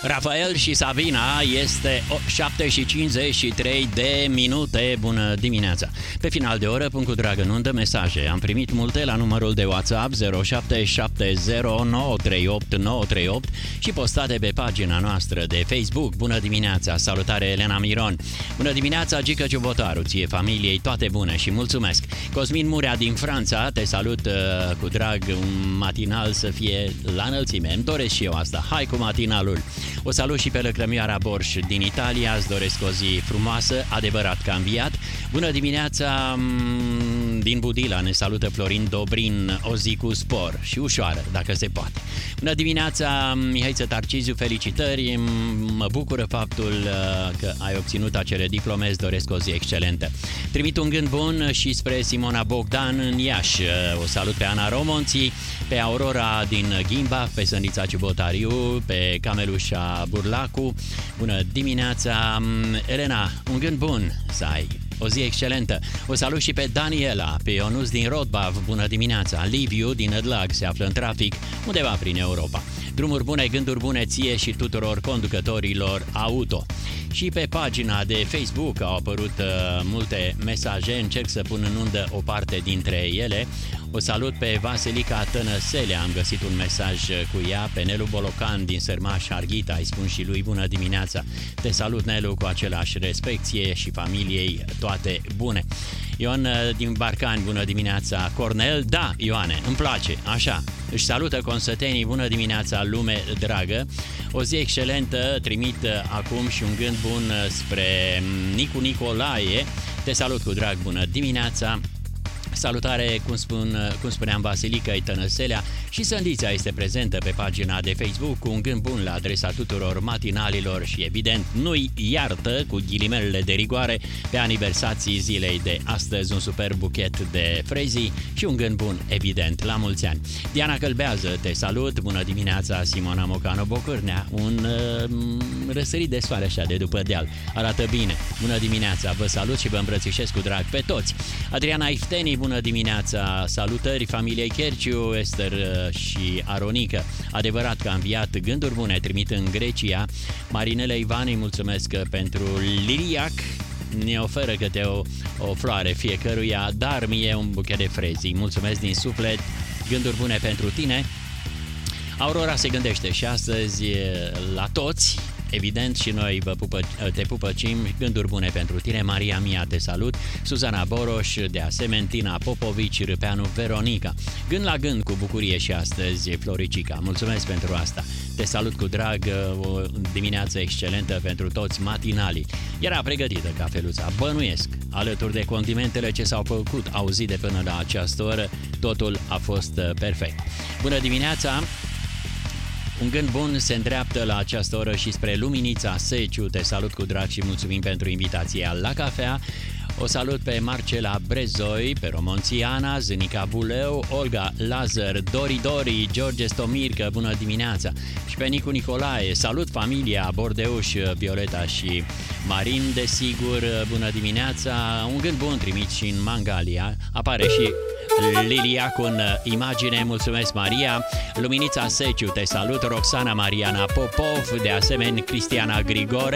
Rafael și Sabina, este 7:53 de minute. Bună dimineața! Pe final de oră, punct cu drag în undă, mesaje. Am primit multe la numărul de WhatsApp 0770938938 și postate pe pagina noastră de Facebook. Bună dimineața! Salutare Elena Miron! Bună dimineața, Gică Ciubotaru, ție, familiei, toate bune și mulțumesc! Cosmin Murea din Franța, te salut cu drag, un matinal să fie la înălțime. Îmi doresc și eu asta. Hai cu matinalul! O salut și pe Lăcrămioara Borș din Italia, îți doresc o zi frumoasă, adevărat că am înviat. Bună dimineața din Budila, ne salută Florin Dobrin, o zi cu spor și ușoară, dacă se poate. Bună dimineața, Mihaiță Tarciziu, felicitări, mă bucură faptul că ai obținut acele diplome, îți doresc o zi excelentă. Trimit un gând bun și spre Simona Bogdan în Iași, o salut pe Ana Romonții, pe Aurora din Ghimba, pe Sănița Ciubotariu, pe Camelușa Burlacu. Bună dimineața, Elena, un gând bun să ai. O zi excelentă. O salut și pe Daniela, pe Ionuț din Rodbav. Bună dimineața. Liviu din Ădlag se află în trafic undeva prin Europa. Drumuri bune, gânduri bune ție și tuturor conducătorilor auto. Și pe pagina de Facebook au apărut multe mesaje, încerc să pun în undă o parte dintre ele. O salut pe Vasilica Tănăsele, am găsit un mesaj cu ea, pe Nelu Bolocan din Sărmaș Arghita, îi spun și lui bună dimineața. Te salut, Nelu, cu același respecție și familiei toate bune. Ion din Barcani, bună dimineața. Cornel, da, Ioane, îmi place, așa. Își salută consătenii, bună dimineața, lume dragă. O zi excelentă, trimit acum și un gând bun spre Nicu Nicolae. Te salut cu drag, bună dimineața. Salutare, cum spuneam, Vasilica Tănăselea și Sândița este prezentă pe pagina de Facebook cu un gând bun la adresa tuturor matinalilor și evident nu-i iartă, cu ghilimelele de rigoare, pe aniversații zilei de astăzi, un super buchet de frezii și un gând bun, evident, la mulți ani. Diana Călbează, te salut, bună dimineața, Simona Mocanu Bocârnea, un răsărit de soare așa de după deal, arată bine, bună dimineața, vă salut și vă îmbrățișez cu drag pe toți. Adriana Ifteni, bună dimineața, salutări familiei Cherciu, Ester și Aronică. Adevărat că am înviat, gânduri bune, trimit în Grecia. Marinela Ivani, mulțumesc pentru liliac, ne oferă câte o floare fiecăruia, dar mie un buchet de frezii. Mulțumesc din suflet, gânduri bune pentru tine. Aurora se gândește și astăzi la toți. Evident și noi te pupăcim, gânduri bune pentru tine. Maria Mia, te salut. Suzana Boroș, de asemenea Tina Popovici, Râpeanu, Veronica. Gând la gând cu bucurie și astăzi, Floricica. Mulțumesc pentru asta. Te salut cu drag, o dimineață excelentă pentru toți matinalii. Era pregătită cafeluța, bănuiesc, alături de condimentele ce s-au făcut auzite până la această oră, totul a fost perfect. Bună dimineața! Un gând bun se îndreaptă la această oră și spre Luminița Seciu. Te salut cu drag și mulțumim pentru invitația la cafea. O salut pe Marcela Brezoi, pe Romonțiana, Zânica Buleu, Olga Lazar, Dori, George Stomircă, bună dimineața. Și pe Nicu Nicolae, salut familia Bordeuș, Violeta și Marin, desigur, bună dimineața. Un gând bun trimit și în Mangalia, apare și Lilia cu imagine, mulțumesc Maria. Luminița Seciu, te salut. Roxana Mariana Popov, de asemenea Cristiana Grigore.